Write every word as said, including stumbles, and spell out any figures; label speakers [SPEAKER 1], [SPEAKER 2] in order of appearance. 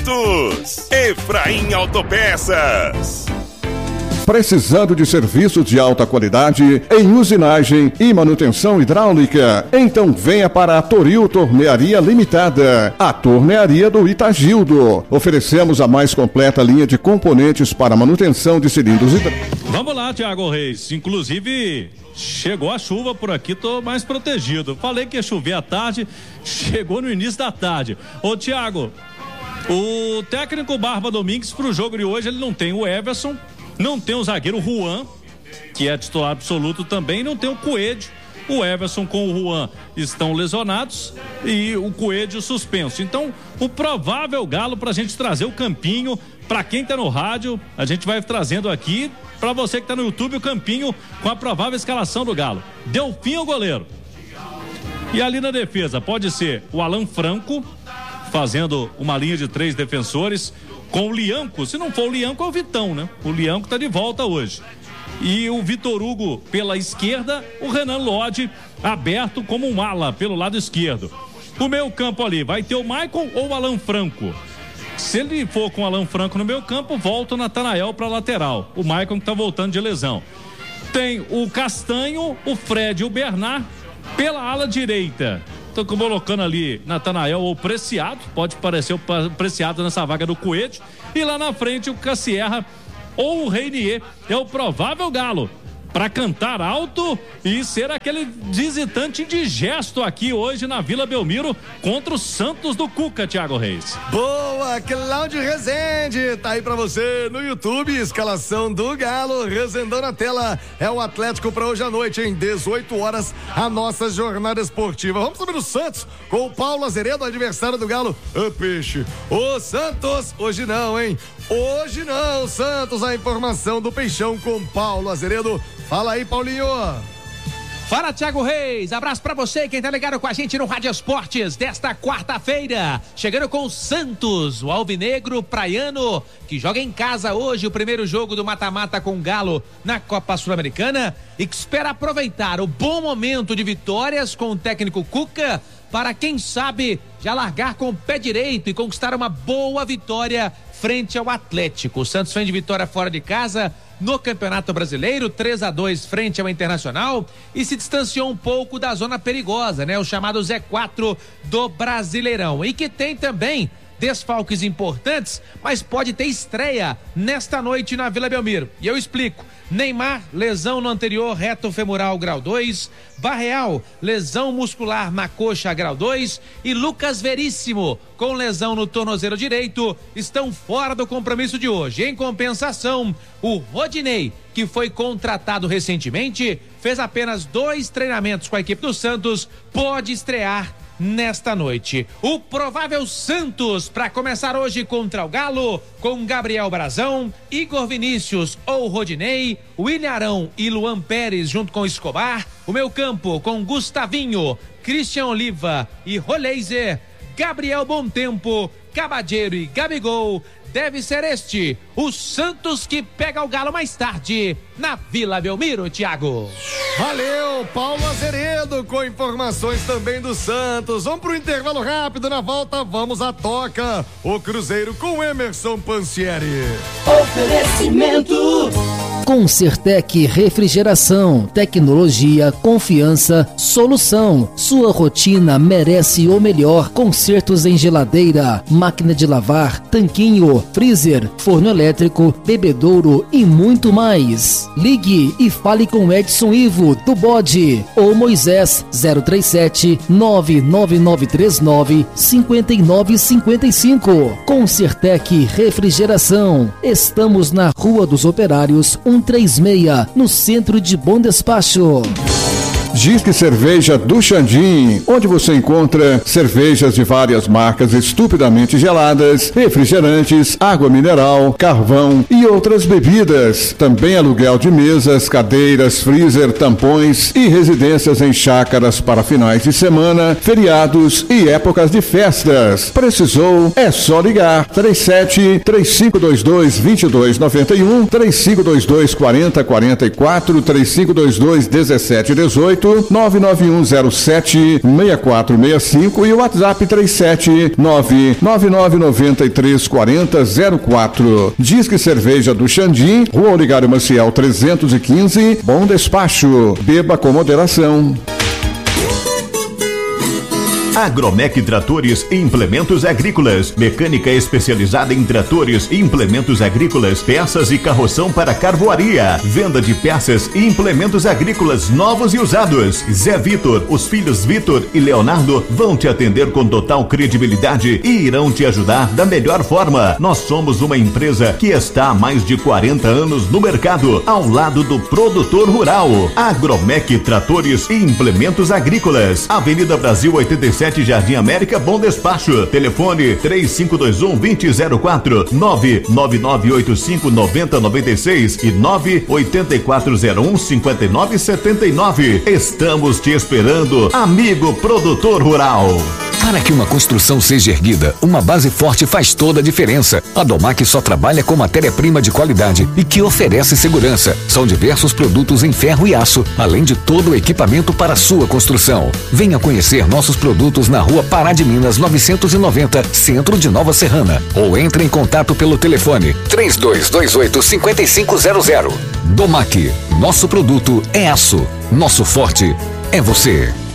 [SPEAKER 1] Santos. Efraim Autopeças.
[SPEAKER 2] Precisando de serviços de alta qualidade em usinagem e manutenção hidráulica? Então venha para a Toril Tornearia Limitada, a tornearia do Itagildo. Oferecemos a mais completa linha de componentes para manutenção de cilindros hidráulicos.
[SPEAKER 3] Vamos lá, Tiago Reis. Inclusive, chegou a chuva por aqui, tô mais protegido. Falei que ia chover à tarde, chegou no início da tarde. Ô, Tiago, o técnico Barba Domingues pro jogo de hoje, ele não tem o Everson, não tem o zagueiro Juan, que é titular absoluto também, não tem o Coelho. O Everson com o Juan estão lesionados e o Coelho suspenso. Então, o provável Galo pra gente trazer o campinho, pra quem tá no rádio, a gente vai trazendo aqui, pra você que tá no YouTube, o campinho com a provável escalação do Galo. Delfim é o goleiro. E ali na defesa pode ser o Alan Franco, fazendo uma linha de três defensores, com o Lianco. Se não for o Lianco, é o Vitão, né? O Lianco tá de volta hoje. E o Vitor Hugo pela esquerda, o Renan Lodge aberto como um ala pelo lado esquerdo. O meio campo ali, vai ter o Maicon ou o Alan Franco? Se ele for com o Alan Franco no meio campo, volta o Natanael para lateral. O Maicon que tá voltando de lesão. Tem o Castanho, o Fred e o Bernard pela ala direita. Tô colocando ali Natanael ou Preciado, pode parecer o Preciado nessa vaga do Coelho. E lá na frente o Cassierra ou o Reinier é o provável Galo para cantar alto e ser aquele visitante indigesto aqui hoje na Vila Belmiro contra o Santos do Cuca, Thiago Reis.
[SPEAKER 4] Boa, Cláudio Rezende, tá aí pra você no YouTube, escalação do Galo, Rezendão na tela, é o Atlético pra hoje à noite, em dezoito horas, a nossa jornada esportiva. Vamos saber do Santos, com o Paulo Azeredo, adversário do Galo, ô peixe, o Santos, hoje não, hein? Hoje não, Santos, a informação do Peixão com Paulo Azeredo. Fala aí, Paulinho.
[SPEAKER 5] Fala, Thiago Reis, abraço pra você, quem tá ligado com a gente no Rádio Esportes desta quarta-feira, chegando com o Santos, o alvinegro praiano, que joga em casa hoje o primeiro jogo do mata-mata com o Galo na Copa Sul-Americana e que espera aproveitar o bom momento de vitórias com o técnico Cuca para, quem sabe, já largar com o pé direito e conquistar uma boa vitória frente ao Atlético. O Santos vem de vitória fora de casa no Campeonato Brasileiro, três a dois frente ao Internacional, e se distanciou um pouco da zona perigosa, né? O chamado Z quatro do Brasileirão, e que tem também desfalques importantes, mas pode ter estreia nesta noite na Vila Belmiro. E eu explico. Neymar, lesão no anterior reto femoral grau dois, Barreal, lesão muscular na coxa grau dois e Lucas Veríssimo, com lesão no tornozelo direito, estão fora do compromisso de hoje. Em compensação, o Rodinei, que foi contratado recentemente, fez apenas dois treinamentos com a equipe do Santos, pode estrear nesta noite. O provável Santos para começar hoje contra o Galo, com Gabriel Brazão, Igor Vinícius ou Rodinei, William Arão e Luan Pérez junto com Escobar, o meio campo com Gustavinho, Christian Oliva e Roleiser, Gabriel Bontempo, Cabadeiro e Gabigol. Deve ser este o Santos que pega o Galo mais tarde na Vila Belmiro, Thiago.
[SPEAKER 4] Valeu, Paulo Azeredo, com informações também do Santos. Vamos pro intervalo rápido, na volta vamos à toca. O Cruzeiro com Emerson Pansieri.
[SPEAKER 6] Oferecimento Concertec Refrigeração, tecnologia, confiança, solução. Sua rotina merece o melhor. Concertos em geladeira, máquina de lavar, tanquinho, freezer, forno elétrico, bebedouro e muito mais. Ligue e fale com Edson Ivo do Bode ou Moisés zero três sete nove nove nove três nove cinco nove cinco cinco. Concertec Refrigeração. Estamos na Rua dos Operários cento e trinta e seis, no centro de Bom Despacho.
[SPEAKER 2] Disque Cerveja do Xandim, onde você encontra cervejas de várias marcas estupidamente geladas, refrigerantes, água mineral, carvão e outras bebidas. Também aluguel de mesas, cadeiras, freezer, tampões e residências em chácaras para finais de semana, feriados e épocas de festas. Precisou? É só ligar. três sete três cinco dois dois dois dois nove um, três cinco dois dois quatro zero quatro quatro, três cinco dois dois um sete um oito oito nove nove um zero sete seis quatro seis cinco e o WhatsApp três sete nove nove nove nove três quatro zero zero quatro. Disque Cerveja do Xandim, Rua Oligário Maciel trezentos e quinze, Bom Despacho. Beba com moderação.
[SPEAKER 7] Agromec Tratores e Implementos Agrícolas. Mecânica especializada em tratores e implementos agrícolas, peças e carroção para carvoaria. Venda de peças e implementos agrícolas novos e usados. Zé Vitor, os filhos Vitor e Leonardo vão te atender com total credibilidade e irão te ajudar da melhor forma. Nós somos uma empresa que está há mais de quarenta anos no mercado, ao lado do produtor rural. Agromec Tratores e Implementos Agrícolas. Avenida Brasil oitenta e sete, Jardim América, Bom Despacho. Telefone três cinco dois um, dois zero zero quatro, nove nove nove oito cinco nove zero nove seis e nove oito quatro zero um cinco nove sete nove. Estamos te esperando, amigo produtor rural.
[SPEAKER 8] Para que uma construção seja erguida, uma base forte faz toda a diferença. A Domac só trabalha com matéria-prima de qualidade e que oferece segurança. São diversos produtos em ferro e aço, além de todo o equipamento para sua construção. Venha conhecer nossos produtos na Rua Pará de Minas novecentos e noventa, Centro de Nova Serrana. Ou entre em contato pelo telefone três dois dois oito, cinco cinco zero zero. Domac, nosso produto é aço. Nosso forte é você.